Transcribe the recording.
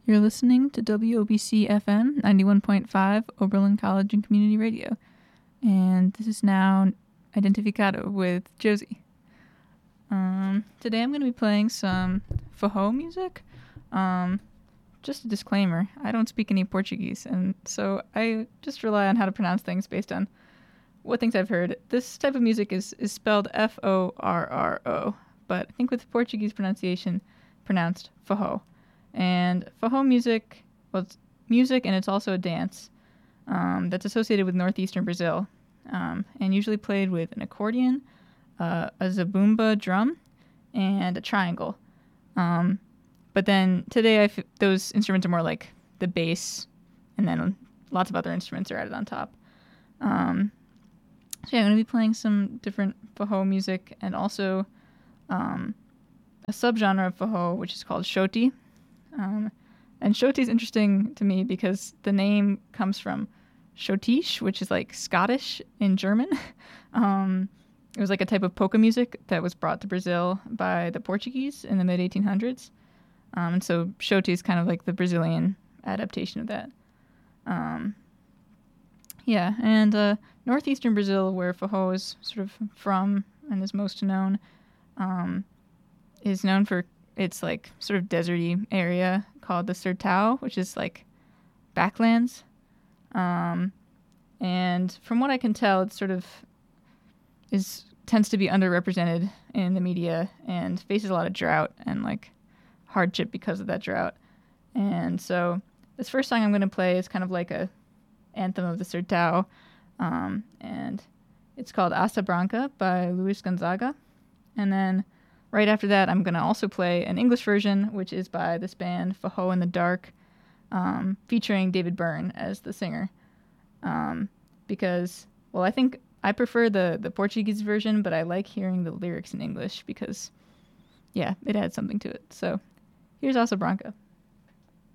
You're listening to WOBC FM 91.5 Oberlin College and Community Radio. And this is now Identificado with Josie. Today I'm going to be playing some forró music. Just a disclaimer, I don't speak any Portuguese, and so I just rely on how to pronounce things based on what things I've heard. This type of music is spelled Forrro, but I think with Portuguese pronunciation, pronounced forró. And forró music, well, it's music and it's also a dance that's associated with northeastern Brazil, and usually played with an accordion, a zabumba drum, and a triangle. But then today those instruments are more like the bass, and then lots of other instruments are added on top. So yeah, I'm going to be playing some different forró music and also a subgenre of forró, which is called Shoti. And Shoti is interesting to me because the name comes from Schotisch, which is like Scottish in German. It was like a type of polka music that was brought to Brazil by the Portuguese in the mid-1800s. And so Shoti is kind of like the Brazilian adaptation of that. Northeastern Brazil, where forró is sort of from and is most known, is known for its like sort of deserty area called the Sertão, which is like backlands. And from what I can tell, it sort of tends to be underrepresented in the media and faces a lot of drought and like hardship because of that drought. And so this first song I'm going to play is kind of like a anthem of the Sertão, and it's called Asa Branca by Luis Gonzaga. And then right after that, I'm going to also play an English version, which is by this band Forró in the Dark, featuring David Byrne as the singer. Because, well, I think I prefer the Portuguese version, but I like hearing the lyrics in English because, yeah, it adds something to it. So here's Asa Branca.